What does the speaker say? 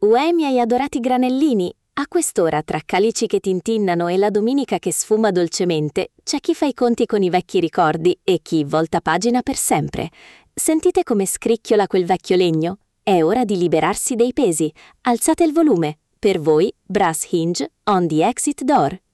Uè, miei adorati granellini! A quest'ora, tra calici che tintinnano e la domenica che sfuma dolcemente, c'è chi fa i conti con i vecchi ricordi e chi volta pagina per sempre. Sentite come scricchiola quel vecchio legno? È ora di liberarsi dei pesi. Alzate il volume. Per voi, Brass Hinge on the Exit Door.